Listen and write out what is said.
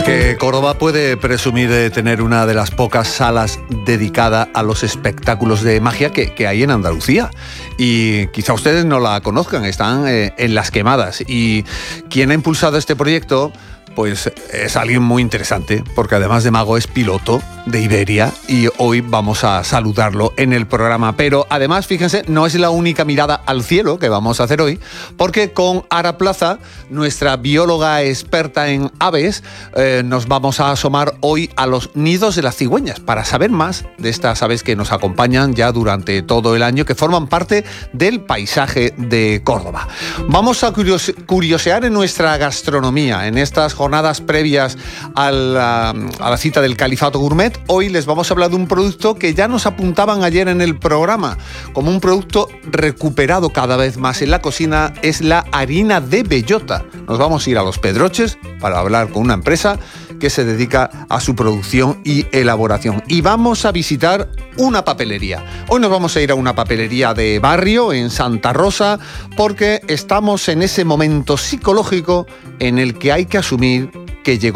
es que Córdoba puede presumir de tener una de las pocas salas dedicada a los espectáculos de magia que hay en Andalucía. Y quizá ustedes no la conozcan, están en Las Quemadas. Y quien ha impulsado este proyecto, pues es alguien muy interesante, porque además de mago es piloto de Iberia y hoy vamos a saludarlo en el programa. Pero además, fíjense, no es la única mirada al cielo que vamos a hacer hoy, porque con Ara Plaza, nuestra bióloga experta en aves, nos vamos a asomar hoy a los nidos de las cigüeñas para saber más de estas aves que nos acompañan ya durante todo el año, que forman parte del paisaje de Córdoba. Vamos a curiosear en nuestra gastronomía, en estas jornadas previas a la cita del Califato Gourmet. Hoy les vamos a hablar de un producto que ya nos apuntaban ayer en el programa como un producto recuperado cada vez más en la cocina, es la harina de bellota. Nos vamos a ir a Los Pedroches para hablar con una empresa que se dedica a su producción y elaboración. Y vamos a visitar una papelería. Hoy nos vamos a ir a una papelería de barrio en Santa Rosa porque estamos en ese momento psicológico en el que hay que asumir que llegó